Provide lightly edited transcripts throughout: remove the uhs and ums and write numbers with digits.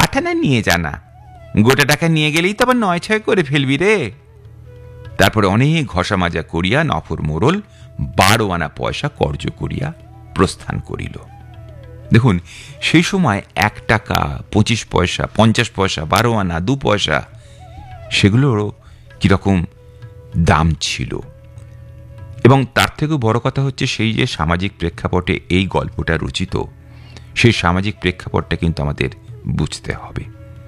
8 আনা নিয়ে জানা, গোটা টাকা নিয়ে গেলেই তো আবার 9-6 করে ফেলবি রে। তারপরে অনেক ঘষা মাজা করিয়া নফর মোড়ল 12 আনা পয়সা কর্য করিয়া প্রস্থান করিল। দেখুন, সেই সময় 1 টাকা, 25 পয়সা, 50 পয়সা, 12 আনা, 2 পয়সা, সেগুলোরও কিরকম দাম ছিল। এবং তার থেকেও বড় কথা হচ্ছে, সেই যে সামাজিক প্রেক্ষাপটে এই গল্পটা রচিত, সেই সামাজিক প্রেক্ষাপটটা কিন্তু আমাদের বুঝতে হবে।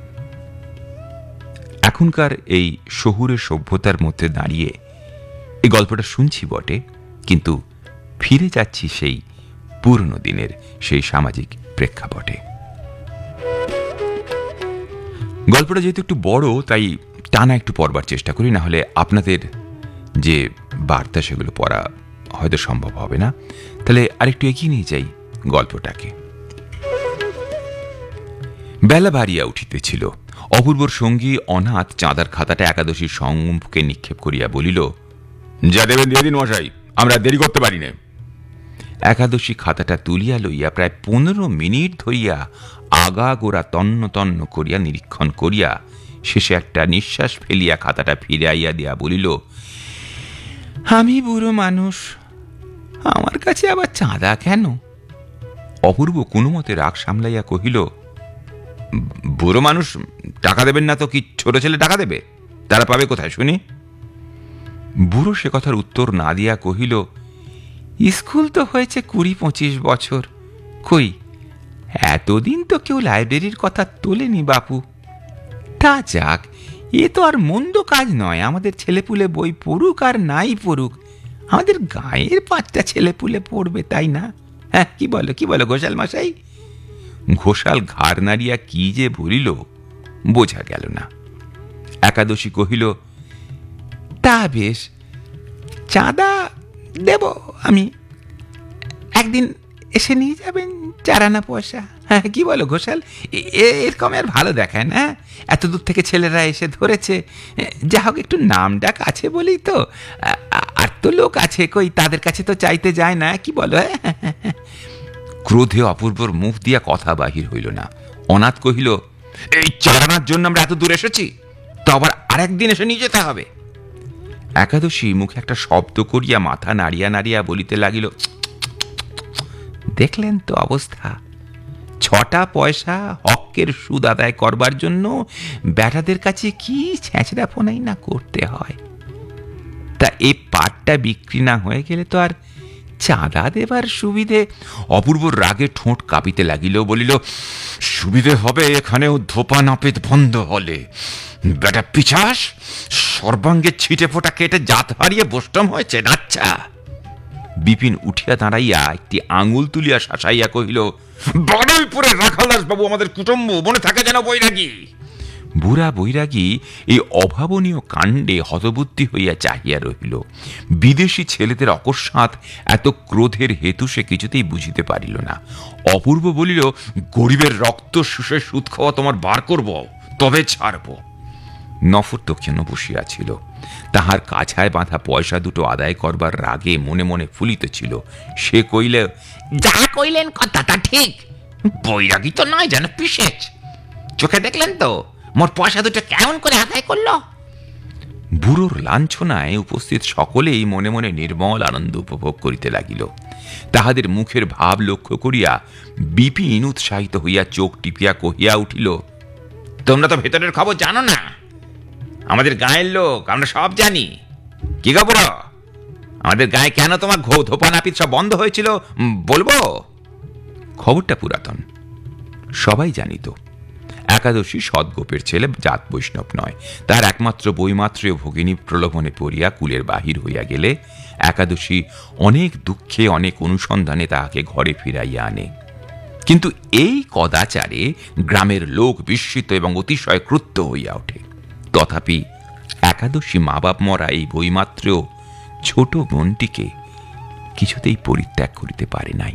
এখনকার এই শহুরের সভ্যতার মধ্যে দাঁড়িয়ে এই গল্পটা শুনছি বটে, কিন্তু ফিরে যাচ্ছি সেই পুরনো দিনের সেই সামাজিক প্রেক্ষাপটে। গল্পটা যেহেতু একটু বড়, তাই টানা একটু পড়বার চেষ্টা করি, না হলে আপনাদের যে বার্তা সেগুলো পড়া হয়তো সম্ভব হবে না। তাহলে আরেকটু এগিয়ে নিয়ে যাই গল্পটাকে। বেলা বাড়িয়া উঠিতেছিল। অপূর্বর সঙ্গী অনাথ চাঁদার খাতাটা একাদশীর সম্মুখে নিক্ষেপ করিয়া বলিল, যা দেবেন দিয়ে দিন মশাই, আমরা দেরি করতে পারি না। একাদশী খাতাটা তুলিয়া লইয়া প্রায় 15 মিনিট ধরিয়া আগাগোড়া তন্ন তন্ন করিয়া নিরীক্ষণ করিয়া শেষে একটা নিঃশ্বাস ফেলিয়া খাতাটা ফিরাইয়া দিয়া বলিল, আমি বুড়ো মানুষ, আমার কাছে আবার চাঁদা কেন? অপূর্ব কোনো মতে রাগ সামলাইয়া কহিল, বুড়ো মানুষ টাকা দেবেন না তো কি ছোট ছেলে টাকা দেবে? তারা পাবে কোথায় শুনি? বুড়ো সে কথার উত্তর না দিয়া কহিল, স্কুল তো হয়েছে 20-25 বছর, কই এতদিন তো কেউ লাইব্রেরির কথা তোলেনি বাপু। তা যাক, এ তো আর মন্দ কাজ নয়, আমাদের ছেলেপুলে বই পড়ুক আর নাই পড়ুক, আমাদের গায়ের 5টা ছেলেপুলে পড়বে, তাই না? হ্যাঁ, কি বলো ঘোষাল মশাই? ঘোষাল ঘাড় নাড়িয়া কি যে বলিল বোঝা গেল না। একাদশী কহিল, তা বেশ, চাঁদা দেব আমি, একদিন এসে নিয়ে যাবেন 4 আনা পয়সা। হ্যাঁ, কি বলো ঘোষাল? এরকম আর ভালো দেখায় না, এত দূর থেকে ছেলেরা এসে ধরেছে, যা হোক একটু নাম ডাক আছে বলেই তো, আর তো লোক আছে, কই তাদের কাছে তো চাইতে যায় না, কি বলো? ক্রোধে অপূর্বর মুখ দিয়া কথা বাহির হইল না। অনাথ কহিল, এই 4 আনার জন্য আমরা এত দূর এসেছি, তো আবার আরেকদিন এসে নিয়ে যেতে হবে? একাদশী মুখে একটা শব্দ করিয়া মাথা নাড়িয়া নাড়িয়া বলিতে লাগিল, দেখলেন তো অবস্থা, 6টা পয়সা হকের সুদ আদায় করবার জন্য ব্যাটাদের কাছে কি ছেঁচড়া ফোনাই না করতে হয়। তা এই পাটটা বিক্রি না হয়ে গেলে তো আর চাঁদা দেবার সুবিধে। অপূর্বর রাগে ঠোঁট কাঁপিতে লাগিল, বলিল, সুবিধে হবে এখানেও ধোপা নাপিত বন্ধ হলে। বেটা পিছাস, সর্বাঙ্গে ছিটে ফোটা কেটে জাত হারিয়ে বষ্টম হয়েছে, আচ্ছা। বিপিন উঠিয়া দাঁড়াইয়া একটি আঙুল তুলিয়া শাসাইয়া কহিল, বারুইপুরের রাখালদাস বাবু আমাদের কুটুম্ব, মনে থাকে যেন বৈরাগী। বুড়া বৈরাগী এই অভাবনীয় কাণ্ডে হতবুদ্ধি হইয়া চাহিয়া রহিল। বিদেশি ছেলেদের অকস্মাৎ এত ক্রোধের হেতু সে কিছুতেই বুঝিতে পারিল না। অপূর্ব বলিল, গরিবের রক্ত শুষে সুদ খাওয়া তোমার বার করব, তবে ছাড়ব। নফর তখন বসিয়াছিল, তাহার কাছায় বাঁধা পয়সা দুটো আদায় করবার রাগে মনে মনে ফুলিতেছিল। সে কইল, যা কইলেন কথাটা ঠিক, বৈরাগী তো নয় যেন পিসেছ, চোখে দেখলেন তো মোর পয়সা দুটো কেমন করে আদায় করলো। বুড়োর লাঞ্ছনায় উপস্থিত সকলেই মনে মনে নির্মল আনন্দ উপভোগ করিতে লাগিল। তাহাদের মুখের ভাব লক্ষ্য করিয়া বিপিন উৎসাহিত হইয়া চোখ টিপিয়া কহিয়া উঠিল, তোমরা তো ভেতরের খবর জানো না, আমাদের গায়ের লোক, আমরা সব জানি। কি খবর? আমাদের গায়ে কেন তোমার ধোপা নাপিত সব বন্ধ হয়েছিল বলবো? খবরটা পুরাতন, সবাই জানিত। একাদশী সদ্গোপের ছেলে, জাত বৈষ্ণব নয়। তার একমাত্র বৈমাত্রীয় ভগিনী প্রলোভনে পড়িয়া কুলের বাহির হইয়া গেলে একাদশী অনেক দুঃখে অনেক অনুসন্ধানে তাহাকে ঘরে ফিরাইয়া আনে। কিন্তু এই কদাচারে গ্রামের লোক বিস্মিত এবং অতিশয় ক্রুদ্ধ হইয়া ওঠে। তথাপি একাদশী মা বাপ মরা এই বৈমাত্রেয় ছোট বোনটিকে কিছুতেই পরিত্যাগ করিতে পারে নাই।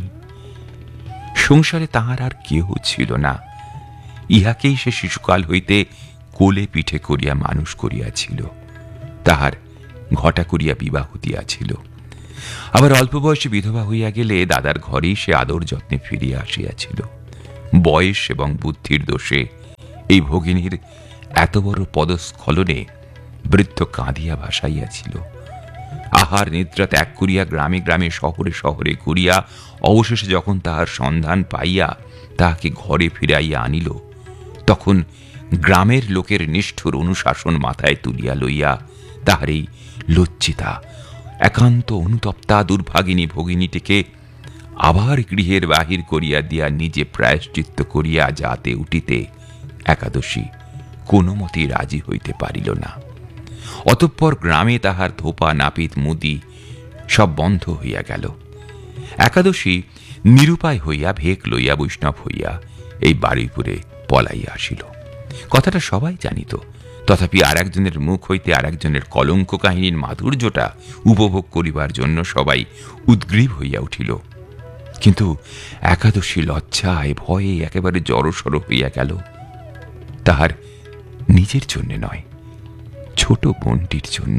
সংসারে তাহার আর কেহ ছিল না, ইহাকেই সে শিশুকাল হইতে কোলে পিঠে করিয়া মানুষ করিয়াছিল। তাহার ঘটা করিয়া বিবাহ দিয়াছিল, আবার অল্প বয়সে বিধবা হইয়া গেলে দাদার ঘরেই সে আদর যত্নে ফিরিয়া আসিয়াছিল। বয়স এবং বুদ্ধির দোষে এই ভগিনীর এত বড় পদস্খলনে বৃদ্ধ কাঁদিয়া ভাসাইয়াছিল। আহার নিদ্রা ত্যাগ করিয়া গ্রামে গ্রামে শহরে শহরে ঘুরিয়া অবশেষে যখন তাহার সন্ধান পাইয়া তাহাকে ঘরে ফিরাইয়া আনিল, তখন গ্রামের লোকের নিষ্ঠুর অনুশাসন মাথায় তুলিয়া লইয়া তাহার এই লজ্জিতা একান্ত অনুতপ্তা দুর্ভাগিনী ভগিনীটিকে আবার গৃহের বাহির করিয়া দিয়া নিজে প্রায়শ্চিত্ত করিয়া যাতে উঠিতে একাদশী কোনো মতেই রাজি হইতে পারিল না। অতঃপর গ্রামে তাহার ধোপা নাপিত মুদি সব বন্ধ হইয়া গেল। একাদশী নিরুপায় হইয়া ভেক লইয়া বৈষ্ণব হইয়া এই বারুইপুরে পলাইয়া আসিল। কথাটা সবাই জানিত, তথাপি আর একজনের মুখ হইতে আর একজনের কলঙ্ক কাহিনীর মাধুর্যটা উপভোগ করিবার জন্য সবাই উদ্গ্রীব হইয়া উঠিল। কিন্তু একাদশী লজ্জায় ভয়ে একেবারে জড়সড় হইয়া গেল। তাহার নিজের জন্য নয়, ছোট বোনটির জন্য।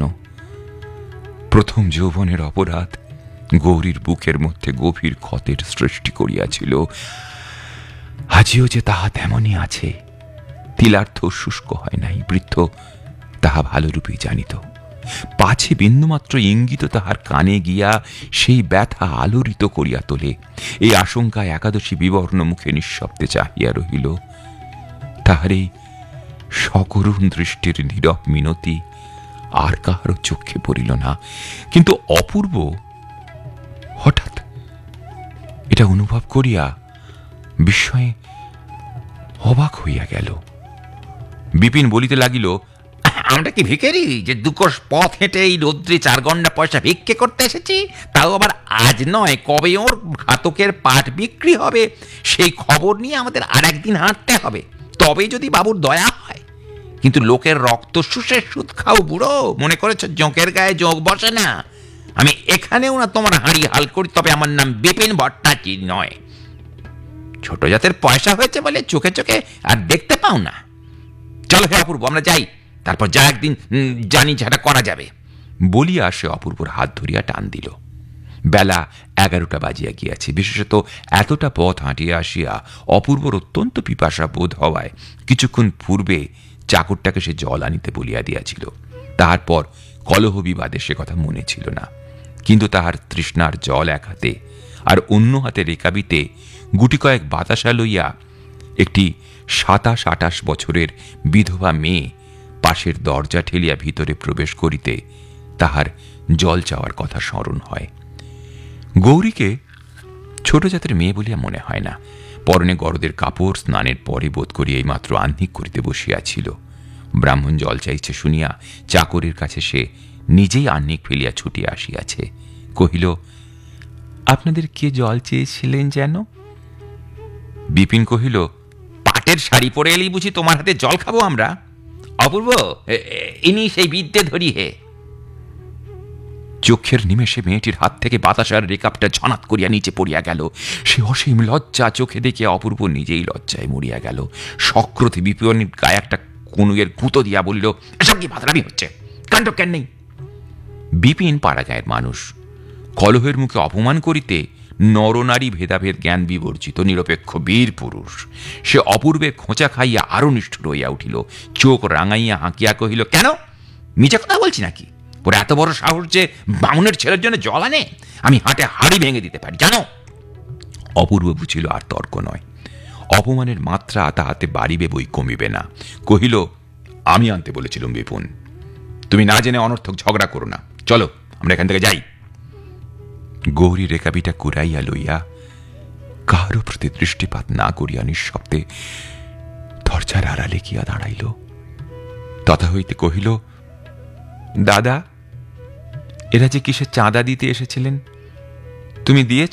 প্রথম যৌবনের অপরাধ গৌরীর বুকের মধ্যে গভীর ক্ষতের সৃষ্টি করিয়াছিল। আজিও যে তাহা তেমনই আছে, তিলার্থ শুষ্ক হয় নাই। বৃদ্ধ তাহা ভালোরূপেই জানিত। পাছে বিন্দুমাত্র ইঙ্গিত তাহার কানে গিয়া সেই ব্যথা আলোড়িত করিয়া তোলে, এই আশঙ্কায় একাদশী বিবর্ণ মুখে নিঃশব্দে চাহিয়া রহিল। তাহার এই সকরুণ দৃষ্টির নীরব মিনতি আর কাহারও চোখে পড়িল না। কিন্তু অপূর্ব হঠাৎ এটা অনুভব করিয়া বিস্ময়ে অবাক হইয়া গেল। বিপিন বলিতে লাগিল, আমরা কি ভিখারি যে দুকোষ পথ হেঁটে এই রৌদ্রে 4 গন্ডা পয়সা ভিক্ষে করতে এসেছি? তাও আবার আজ নয়, কবে ওর ঘাতকের পাট বিক্রি হবে সেই খবর নিয়ে আমাদের আর একদিন হাঁটতে হবে, তবে যদি বাবুর দয়া হয়। কিন্তু লোকের রক্ত শুষে সুদ খাও বুড়ো, মনে করেছ জোঁকের গায়ে জোঁক বসে না? আমি এখানেও না তোমার হাঁড়ি হাল করি, তবে আমার নাম বিপিন ভট্টাচার্য নয়। ছোট জাতের পয়সা হয়েছে বলে চোখে চোখে আর দেখতে পাও না। চলো হে অপূর্ব, আমরা যাই, তারপর যা একদিন জানি যেটা করা যাবে। বলিয়া সে অপূর্বর হাত ধরিয়া টান দিল। বেলা 11টা বাজিয়া গিয়াছে। বিশেষত এতটা পথ হাঁটিয়া আসিয়া অপূর্বর অত্যন্ত পিপাসা বোধ হওয়ায় কিছুক্ষণ পূর্বে চাকরটাকে সে জল আনিতে বলিয়া দিয়াছিল। তাহার পর কলহ বিবাদে সে কথা মনে ছিল না। কিন্তু তাহার তৃষ্ণার জল এক হাতে আর অন্য হাতে রেকাবিতে গুটি কয়েক বাতাসা লইয়া একটি 27-28 বছরের বিধবা মেয়ে পাশের দরজা ঠেলিয়া ভিতরে প্রবেশ করিতে তাহার জল চাওয়ার কথা স্মরণ হয়। গৌরীকে ছোট জাতের মেয়ে বলিয়া মনে হয় না। পরনে গরদের কাপড়, স্নানের পরে বোধ করি এই মাত্র আহ্নিক করিতে বসিয়াছিল। ব্রাহ্মণ জল চাইছে শুনিয়া চাকরের কাছে সে নিজেই আহ্নিক ফেলিয়া ছুটিয়া আসিয়াছে। কহিল, আপনাদের কে জল চেয়েছিলেন যেন? বিপিন কহিল, পাটের শাড়ি পরে এলেই বুঝি তোমার হাতে জল খাবো আমরা? অপূর্ব, ইনি সেই বিদ্যে ধরি হে। চোখের নিমেষে মেয়েটির হাত থেকে বাতাসার রেকাপটা ঝনাত করিয়া নিচে পড়িয়া গেল। সে অসীম লজ্জা চোখে দেখিয়া অপূর্ব নিজেই লজ্জায় মরিয়া গেল। সক্রোধে বিপিনের গায়ে একটা কনুয়ের গুঁতো দিয়া বলিল, এসব কি ভাতরামি হচ্ছে? কাণ্ড কেন নেই? বিপিন পাড়াগাঁয়ের মানুষ, কলহের মুখে অপমান করিতে নরনারী ভেদাভেদ জ্ঞান বিবর্জিত নিরপেক্ষ বীর পুরুষ। সে অপূর্বের খোঁচা খাইয়া আরো নিষ্ঠুর হইয়া উঠিল। চোখ রাঙাইয়া হাঁকিয়া কহিল, কেন মিছে কথা বলছি নাকি? ওর এত বড় সাহস যে বামুনের ছেলের জন্য জল আনে? আমি হাটে হাড়ি ভেঙে দিতে পারি, জানো? অপূর্ব বুঝিল আর তর্ক নয়, অপমানের মাত্রা তাহাতে বাড়িবে বই কমিবে না। কহিল, আমি আনতে বলেছিলাম বিপুন, তুমি না জেনে অনর্থক ঝগড়া করো না, চলো আমরা এখান থেকে যাই। গৌরী রেকাবিটা কুড়াইয়া লইয়া কাহারও প্রতি দৃষ্টিপাত না করিয়া নিঃশব্দে দরজার আড়ালে গিয়া দাঁড়াইল। তথা হইতে কহিল, দাদা, এরা যে কিসের চাঁদা দিতে এসেছিলেন, তুমি দিয়েছ?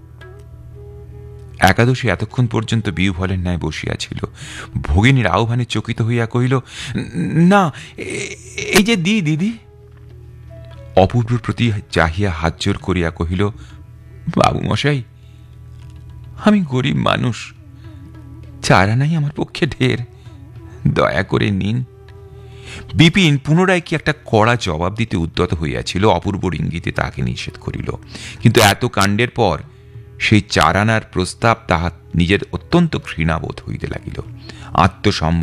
একাদশী এতক্ষণ পর্যন্ত বিহ্বলের ন্যায় বসিয়াছিল। ভগিনীর আহ্বানে চকিত হইয়া কহিল, না, এই যে দিদি। অপূর্বর প্রতি চাহিয়া হাত জোর করিয়া কহিল, বাবু মশাই, আমি গরিব মানুষ, চারা নাই আমার পক্ষে ঢের, দয়া করে নিন। বিপিন পুনরায় কি একটা কড়া জবাব দিতে উদ্যত হইয়াছিল। অপূর্বর ইঙ্গিতে তাকে নিষেধ করিল। কিন্তু এত কাণ্ডের পর সেই চারানার প্রস্তাব তাহা নিজের অত্যন্ত ঘৃণাবোধ হইতে লাগিল। আত্মসম্বরণ